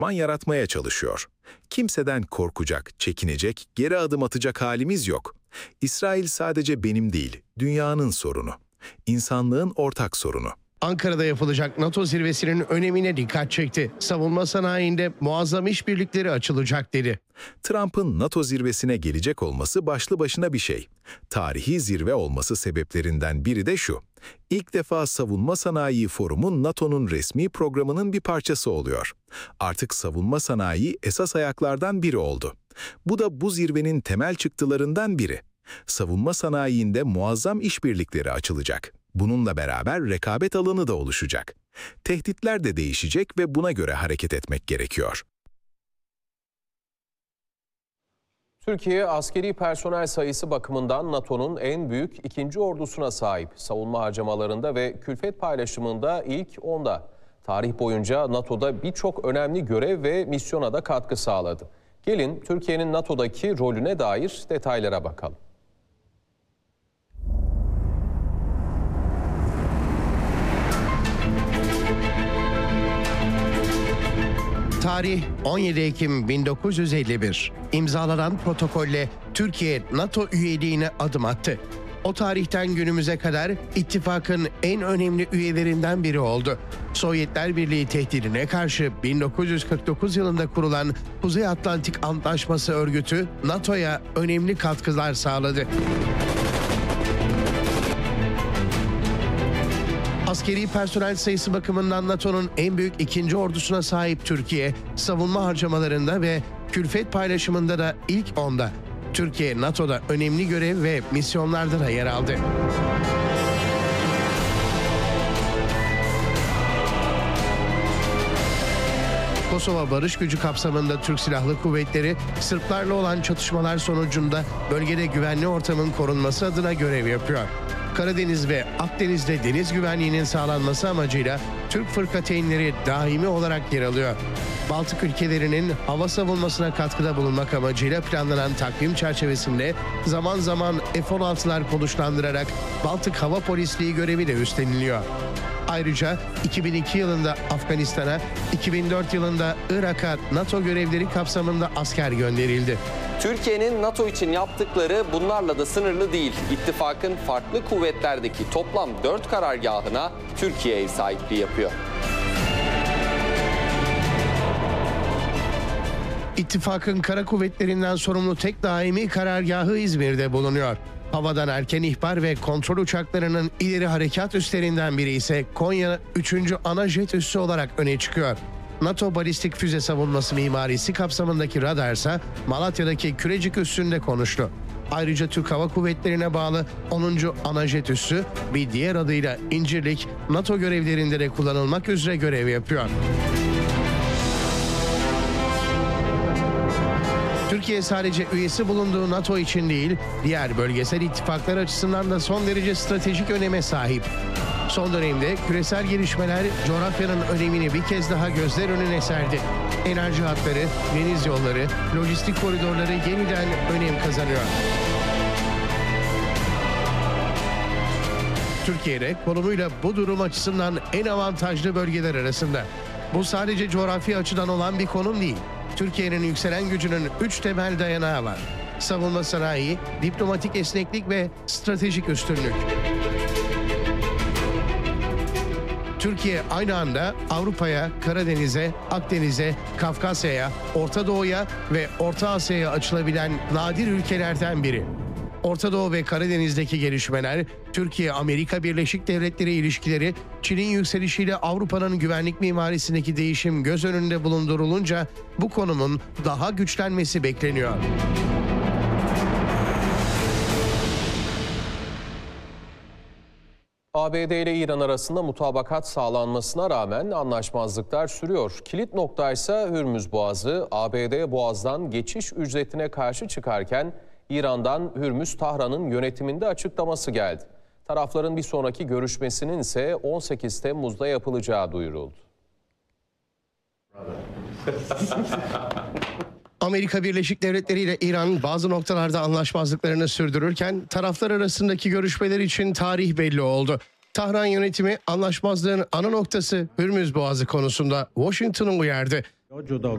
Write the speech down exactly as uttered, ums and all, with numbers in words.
yaratmaya çalışıyor. Kimseden korkacak, çekinecek, geri adım atacak halimiz yok. İsrail sadece benim değil, dünyanın sorunu. İnsanlığın ortak sorunu. Ankara'da yapılacak NATO zirvesinin önemine dikkat çekti. Savunma sanayinde muazzam işbirlikleri açılacak dedi. Trump'ın NATO zirvesine gelecek olması başlı başına bir şey. Tarihi zirve olması sebeplerinden biri de şu. İlk defa Savunma Sanayi Forumu NATO'nun resmi programının bir parçası oluyor. Artık savunma sanayi esas ayaklardan biri oldu. Bu da bu zirvenin temel çıktılarından biri. Savunma sanayinde muazzam işbirlikleri açılacak. Bununla beraber rekabet alanı da oluşacak. Tehditler de değişecek ve buna göre hareket etmek gerekiyor. Türkiye, askeri personel sayısı bakımından NATO'nun en büyük ikinci ordusuna sahip. Savunma harcamalarında ve külfet paylaşımında ilk onda. Tarih boyunca NATO'da birçok önemli görev ve misyona da katkı sağladı. Gelin Türkiye'nin NATO'daki rolüne dair detaylara bakalım. Tarih on yedi Ekim bin dokuz yüz elli bir. İmzalanan protokolle Türkiye NATO üyeliğine adım attı. O tarihten günümüze kadar ittifakın en önemli üyelerinden biri oldu. Sovyetler Birliği tehdidine karşı bin dokuz yüz kırk dokuz yılında kurulan Kuzey Atlantik Antlaşması örgütü NATO'ya önemli katkılar sağladı. Askeri personel sayısı bakımından NATO'nun en büyük ikinci ordusuna sahip Türkiye, savunma harcamalarında ve külfet paylaşımında da ilk onda. Türkiye, NATO'da önemli görev ve misyonlarda da yer aldı. Kosova Barış Gücü kapsamında Türk Silahlı Kuvvetleri, Sırplarla olan çatışmalar sonucunda bölgede güvenli ortamın korunması adına görev yapıyor. Karadeniz ve Akdeniz'de deniz güvenliğinin sağlanması amacıyla Türk fırkateynleri daimi olarak yer alıyor. Baltık ülkelerinin hava savunmasına katkıda bulunmak amacıyla planlanan takvim çerçevesinde zaman zaman F on altılar konuşlandırarak Baltık Hava Polisliği görevi de üstleniliyor. Ayrıca iki bin iki yılında Afganistan'a, iki bin dört yılında Irak'a NATO görevleri kapsamında asker gönderildi. Türkiye'nin NATO için yaptıkları bunlarla da sınırlı değil. İttifakın farklı kuvvetlerdeki toplam dört karargahına Türkiye ev sahipliği yapıyor. İttifakın kara kuvvetlerinden sorumlu tek daimi karargahı İzmir'de bulunuyor. Havadan erken ihbar ve kontrol uçaklarının ileri harekat üslerinden biri ise Konya üçüncü ana jet üssü olarak öne çıkıyor. NATO balistik füze savunması mimarisi kapsamındaki radar ise Malatya'daki Kürecik üssünde konuştu. Ayrıca Türk Hava Kuvvetleri'ne bağlı onuncu ana jet üssü bir diğer adıyla İncirlik, NATO görevlerinde de kullanılmak üzere görev yapıyor. Türkiye sadece üyesi bulunduğu NATO için değil, diğer bölgesel ittifaklar açısından da son derece stratejik öneme sahip. Son dönemde küresel gelişmeler coğrafyanın önemini bir kez daha gözler önüne serdi. Enerji hatları, deniz yolları, lojistik koridorları yeniden önem kazanıyor. Türkiye'de konumuyla bu durum açısından en avantajlı bölgeler arasında. Bu sadece coğrafi açıdan olan bir konum değil. Türkiye'nin yükselen gücünün üç temel dayanağı var. Savunma sanayi, diplomatik esneklik ve stratejik üstünlük. Türkiye aynı anda Avrupa'ya, Karadeniz'e, Akdeniz'e, Kafkasya'ya, Orta Doğu'ya ve Orta Asya'ya açılabilen nadir ülkelerden biri. Orta Doğu ve Karadeniz'deki gelişmeler, Türkiye-Amerika Birleşik Devletleri ilişkileri, Çin'in yükselişiyle Avrupa'nın güvenlik mimarisindeki değişim göz önünde bulundurulunca bu konumun daha güçlenmesi bekleniyor. A B D ile İran arasında mutabakat sağlanmasına rağmen anlaşmazlıklar sürüyor. Kilit nokta ise Hürmüz Boğazı. A B D Boğaz'dan geçiş ücretine karşı çıkarken İran'dan Hürmüz Tahran'ın yönetiminde açıklaması geldi. Tarafların bir sonraki görüşmesinin ise on sekiz Temmuz'da yapılacağı duyuruldu. Amerika Birleşik Devletleri ile İran bazı noktalarda anlaşmazlıklarını sürdürürken taraflar arasındaki görüşmeler için tarih belli oldu. Tahran yönetimi anlaşmazlığın ana noktası Hürmüz Boğazı konusunda Washington'u uyardı.